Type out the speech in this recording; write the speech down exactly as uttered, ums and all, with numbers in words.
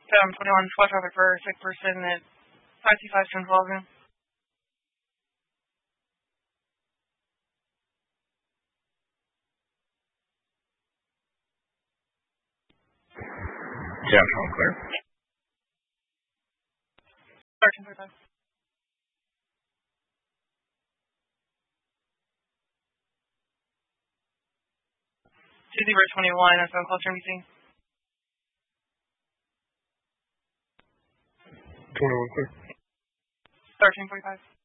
um, twenty-one, squad traffic for sick person at five two five ten twelve. Yeah, all clear. Starting forty-five. two zero twenty-one, that's on call turn B C. twenty-one clear. Starting forty-five.